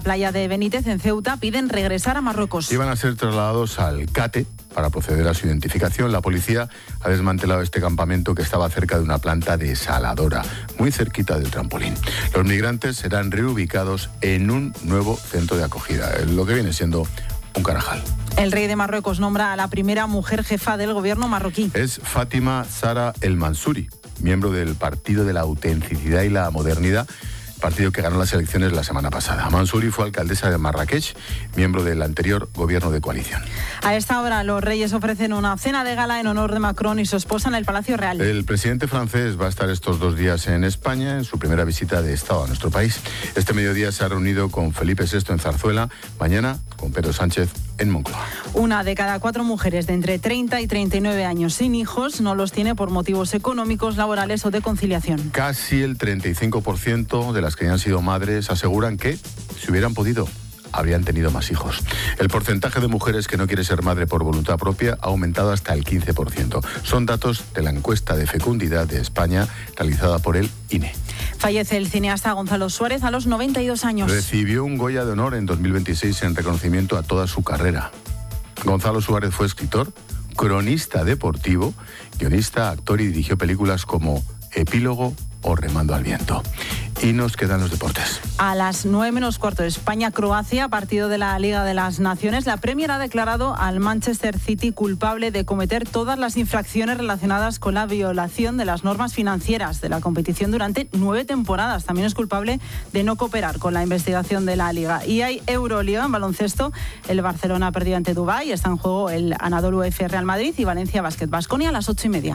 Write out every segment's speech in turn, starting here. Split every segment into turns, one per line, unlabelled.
Playa de Benítez, en Ceuta, piden regresar a Marruecos.
Iban a ser trasladados al CATE para proceder a su identificación. La policía ha desmantelado este campamento que estaba cerca de una planta desaladora, muy cerquita del trampolín. Los migrantes serán reubicados en un nuevo centro de acogida, lo que viene siendo un Carajal.
El rey de Marruecos nombra a la primera mujer jefa del gobierno marroquí.
Es Fátima Zahra El Mansouri, miembro del Partido de la Autenticidad y la Modernidad, partido que ganó las elecciones la semana pasada. Mansouri fue alcaldesa de Marrakech, miembro del anterior gobierno de coalición.
A esta hora los reyes ofrecen una cena de gala en honor de Macron y su esposa en el Palacio Real.
El presidente francés va a estar estos 2 días en España en su primera visita de Estado a nuestro país. Este mediodía se ha reunido con Felipe VI en Zarzuela, mañana con Pedro Sánchez en Moncloa.
1 de cada 4 mujeres de entre 30 y 39 años sin hijos no los tiene por motivos económicos, laborales o de conciliación.
Casi el 35% de las que ya han sido madres aseguran que, si hubieran podido, habrían tenido más hijos. El porcentaje de mujeres que no quiere ser madre por voluntad propia ha aumentado hasta el 15%. Son datos de la encuesta de fecundidad de España realizada por el INE.
Fallece el cineasta Gonzalo Suárez a los 92 años.
Recibió un Goya de Honor en 2026 en reconocimiento a toda su carrera. Gonzalo Suárez fue escritor, cronista deportivo, guionista, actor y dirigió películas como Epílogo o Remando al viento. Y nos quedan los deportes.
A las 9:15, España-Croacia, partido de la Liga de las Naciones. La Premier ha declarado al Manchester City culpable de cometer todas las infracciones relacionadas con la violación de las normas financieras de la competición durante 9 temporadas. También es culpable de no cooperar con la investigación de la Liga. Y hay Euroliga en baloncesto. El Barcelona ha perdido ante Dubái. Está en juego el Anadolu F Real Madrid y Valencia Basket Baskonia a las 8:30.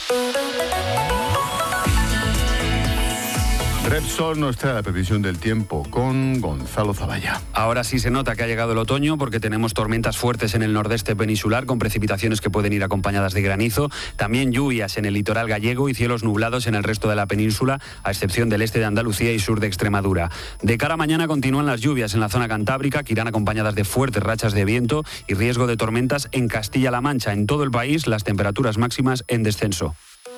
Repsol nos trae la previsión del tiempo con Gonzalo Zavalla.
Ahora sí se nota que ha llegado el otoño porque tenemos tormentas fuertes en el nordeste peninsular con precipitaciones que pueden ir acompañadas de granizo. También lluvias en el litoral gallego y cielos nublados en el resto de la península, a excepción del este de Andalucía y sur de Extremadura. De cara a mañana continúan las lluvias en la zona cantábrica que irán acompañadas de fuertes rachas de viento y riesgo de tormentas en Castilla-La Mancha. En todo el país las temperaturas máximas en descenso.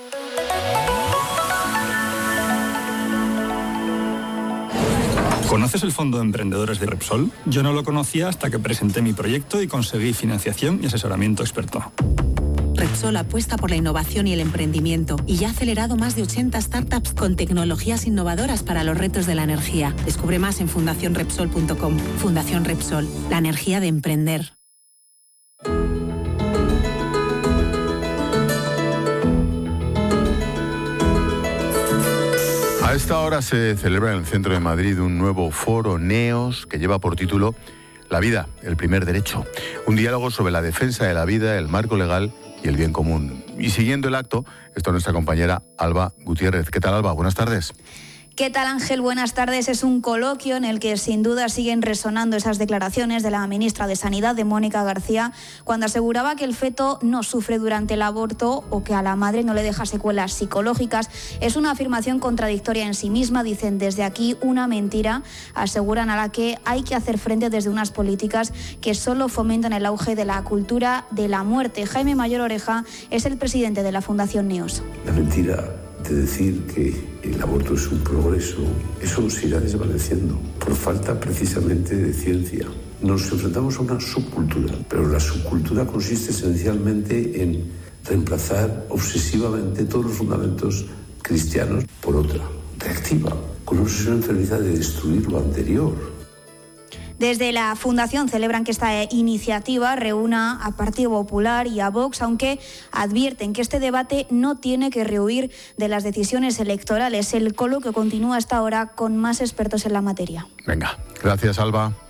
¿Conoces el Fondo de Emprendedores de Repsol? Yo no lo conocía hasta que presenté mi proyecto y conseguí financiación y asesoramiento experto.
Repsol apuesta por la innovación y el emprendimiento y ya ha acelerado más de 80 startups con tecnologías innovadoras para los retos de la energía. Descubre más en fundacionrepsol.com. Fundación Repsol, la energía de emprender.
A esta hora se celebra en el centro de Madrid un nuevo foro NEOS que lleva por título La vida, el primer derecho. Un diálogo sobre la defensa de la vida, el marco legal y el bien común. Y siguiendo el acto está nuestra compañera Alba Gutiérrez. ¿Qué tal, Alba? Buenas tardes.
¿Qué tal, Ángel? Buenas tardes. Es un coloquio en el que sin duda siguen resonando esas declaraciones de la ministra de Sanidad, de Mónica García, cuando aseguraba que el feto no sufre durante el aborto o que a la madre no le deja secuelas psicológicas. Es una afirmación contradictoria en sí misma, dicen desde aquí, una mentira, aseguran, a la que hay que hacer frente desde unas políticas que solo fomentan el auge de la cultura de la muerte. Jaime Mayor Oreja es el presidente de la Fundación NEOS.
La mentira de decir que el aborto es un progreso, eso se irá desvaneciendo por falta precisamente de ciencia. Nos enfrentamos a una subcultura, pero la subcultura consiste esencialmente en reemplazar obsesivamente todos los fundamentos cristianos por otra, reactiva, con una obsesión enfermiza de destruir lo anterior.
Desde la Fundación celebran que esta iniciativa reúna a Partido Popular y a Vox, aunque advierten que este debate no tiene que rehuir de las decisiones electorales. El coloquio continúa hasta ahora con más expertos en la materia.
Venga, gracias, Alba.